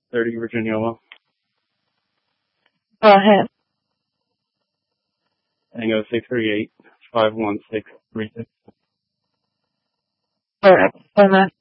30 Virginiova. Go ahead. Tango 638 51636. Correct. Bye,